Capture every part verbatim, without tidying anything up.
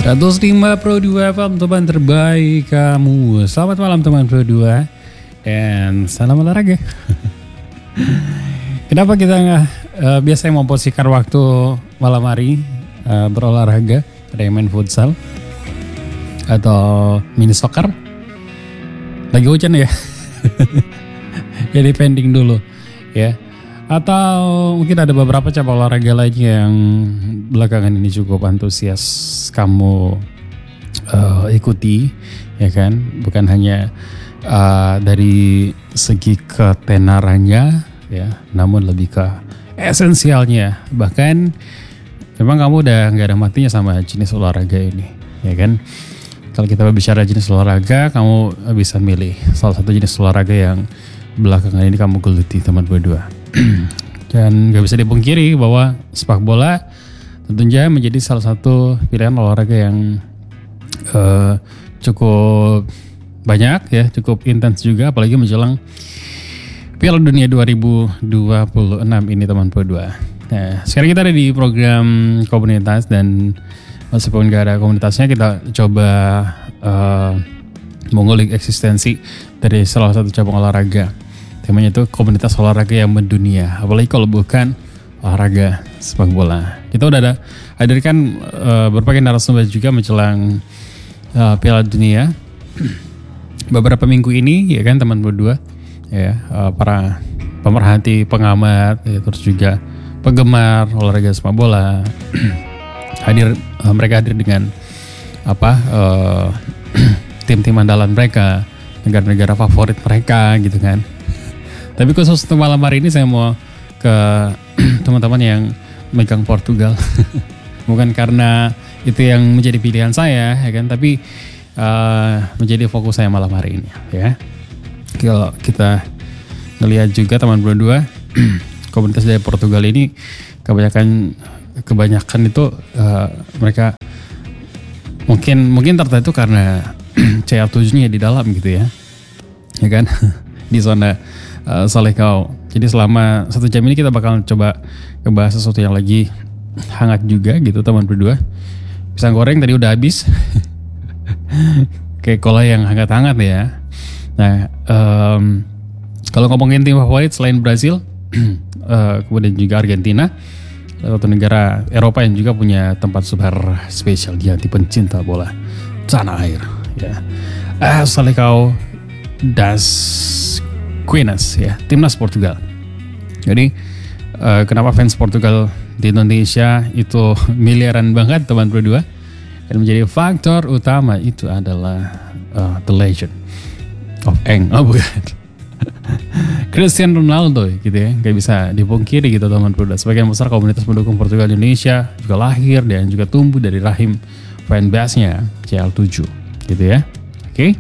seratus lima Pro dua F M, teman terbaik kamu. Selamat malam teman Pro dua. Dan salam olahraga. Kenapa kita nggak uh, biasanya memposisikan waktu malam hari uh, berolahraga? Ada yang main futsal atau mini soccer. Lagi hujan ya. Jadi pending dulu ya. Atau mungkin ada beberapa cabang olahraga lain yang belakangan ini cukup antusias kamu uh, ikuti, ya kan? Bukan hanya uh, dari segi ketenarannya, ya, namun lebih ke esensialnya. Bahkan memang kamu udah nggak ada matinya sama jenis olahraga ini, ya kan? Kalau kita bicara jenis olahraga, kamu bisa milih salah satu jenis olahraga yang belakangan ini kamu geluti, teman berdua. Dan gak bisa dipungkiri bahwa sepak bola tentunya menjadi salah satu pilihan olahraga yang uh, cukup banyak ya, cukup intens juga, apalagi menjelang Piala Dunia dua ribu dua puluh enam ini, teman berdua. Nah, sekarang kita ada di program komunitas, dan meskipun gak ada komunitasnya, kita coba uh, mengulik eksistensi dari salah satu cabang olahraga. Temanya itu komunitas olahraga yang mendunia, apalagi kalau bukan olahraga sepak bola. Kita udah ada hadirkan uh, berbagai narasumber juga menjelang uh, Piala Dunia beberapa minggu ini, ya kan teman berdua, ya, uh, para pemerhati, pengamat, ya, terus juga penggemar olahraga sepak bola hadir, uh, mereka hadir dengan apa uh, tim-tim andalan mereka, negara-negara favorit mereka, gitu kan. Tapi khusus untuk malam hari ini saya mau ke teman-teman yang megang Portugal. Bukan karena itu yang menjadi pilihan saya, ya kan, tapi uh, menjadi fokus saya malam hari ini, ya. Kalau kita ngelihat juga teman berdua, komunitas dari Portugal ini kebanyakan kebanyakan itu uh, mereka mungkin mungkin tertentu karena C R tujuh-nya di dalam gitu ya. Ya kan? Di zona Uh, Salekau. Jadi selama satu jam ini kita bakal coba ngebahas sesuatu yang lagi hangat juga gitu, teman berdua. Pisang goreng tadi udah habis. Kayak cola yang hangat-hangat ya. Nah, um, kalau ngomongin tim favorit selain Brazil, uh, kemudian juga Argentina, satu negara Eropa yang juga punya tempat super spesial di hati pencinta bola tanah air, ya. Uh, Salekau das Quinas, ya, timnas Portugal. Jadi uh, kenapa fans Portugal di Indonesia itu miliaran banget, teman berdua? Dan menjadi faktor utama itu adalah uh, the legend of Eng, oh bukan, Cristiano Ronaldo, gitu ya. Gak bisa dipungkiri gitu, teman berdua. Sebagian besar komunitas pendukung Portugal di Indonesia juga lahir dan juga tumbuh dari rahim fanbase-nya C L tujuh, gitu ya. Oke. Okay?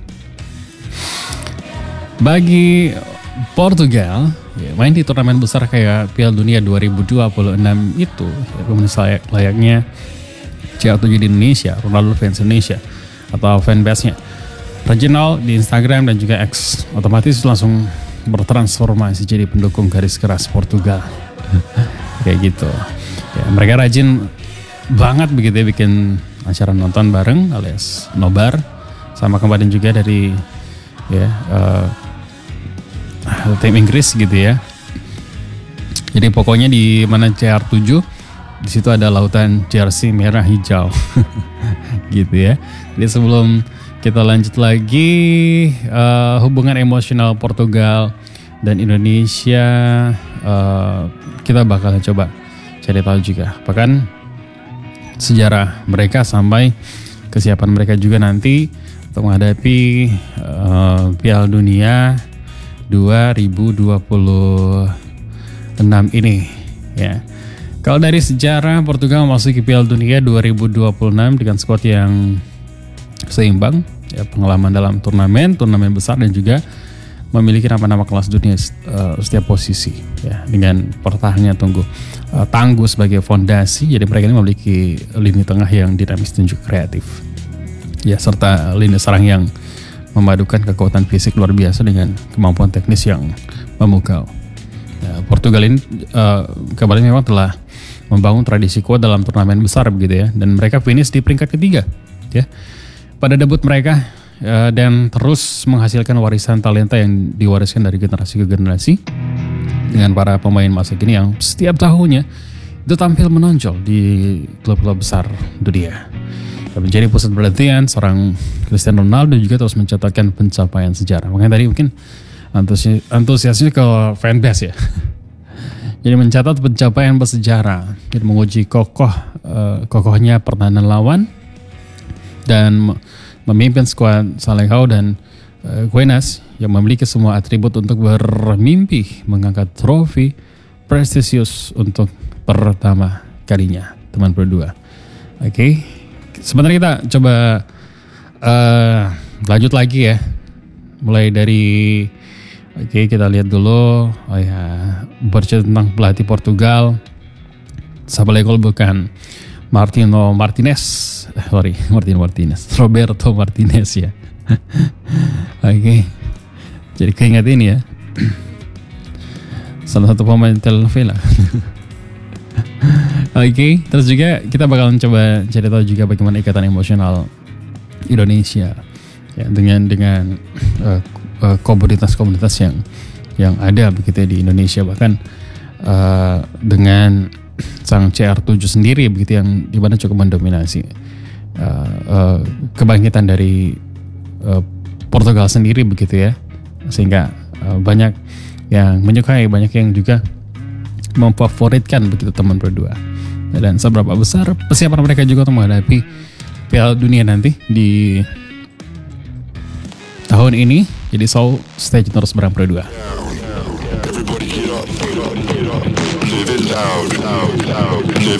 Bagi Portugal, ya, main di turnamen besar kayak Piala Dunia dua ribu dua puluh enam itu, ya, komunitas layak, layaknya C L tujuh di Indonesia, Ronaldo fans Indonesia atau fanbase-nya regional di Instagram dan juga X, otomatis langsung bertransformasi jadi pendukung garis keras Portugal. Kayak gitu. Ya, mereka rajin banget begitu ya bikin acara nonton bareng alias nobar, sama kemarin juga dari ya uh, tim Inggris gitu ya. Jadi pokoknya di mana C R tujuh, di situ ada lautan jersey merah hijau. Gitu ya. Jadi sebelum kita lanjut lagi, uh, hubungan emosional Portugal dan Indonesia, uh, kita bakal coba cari tahu juga. Bahkan sejarah mereka sampai kesiapan mereka juga nanti untuk menghadapi uh, Piala Dunia dua ribu dua puluh enam ini, ya. Kalau dari sejarah, Portugal memasuki Piala Dunia dua ribu dua puluh enam dengan skuad yang seimbang, ya, pengalaman dalam turnamen, turnamen besar, dan juga memiliki nama-nama kelas dunia uh, setiap posisi, ya, dengan pertahanannya tunggu uh, tangguh sebagai fondasi. Jadi mereka ini memiliki lini tengah yang dinamis dan juga kreatif, ya, serta lini serang yang memadukan kekuatan fisik luar biasa dengan kemampuan teknis yang memukau. Ya, Portugal ini uh, kembali memang telah membangun tradisi kuat dalam turnamen besar begitu ya, dan mereka finish di peringkat ketiga ya pada debut mereka uh, dan terus menghasilkan warisan talenta yang diwariskan dari generasi ke generasi dengan para pemain masa kini yang setiap tahunnya itu tampil menonjol di klub-klub besar dunia. Dan menjadi pusat perhatian seorang Cristiano Ronaldo juga terus mencatatkan pencapaian sejarah. Makanya tadi mungkin antusias, antusiasnya ke fanbase ya. Jadi mencatat pencapaian bersejarah, jadi menguji kokoh uh, kokohnya pertahanan lawan dan memimpin skuad Senegal dan uh, Guinness yang memiliki semua atribut untuk bermimpi mengangkat trofi prestisius untuk pertama kalinya, teman berdua. Oke, okay. Sebentar kita coba uh, lanjut lagi ya, mulai dari Oke, kita lihat dulu. Oh ya, bercerita tentang pelatih Portugal. Siapa lagi kalau bukan Martino Martinez. Eh, sorry, Martino Martinez. Roberto Martinez ya. Oke. Jadi keinget ini ya. Salah satu pemain telenovela. Oke, terus juga kita bakalan coba cari tahu juga bagaimana ikatan emosional Indonesia ya dengan dengan uh, komunitas-komunitas yang yang ada begitu di Indonesia, bahkan uh, dengan sang C R tujuh sendiri begitu yang dimana cukup mendominasi uh, uh, kebangkitan dari uh, Portugal sendiri begitu ya, sehingga uh, banyak yang menyukai, banyak yang juga memfavoritkan begitu teman berdua. Dan seberapa besar persiapan mereka juga untuk menghadapi Piala Dunia nanti di tahun ini. Jadi so stay tune terus bareng berdua. Everybody get up, get up, get up. Live it loud, loud, loud. Live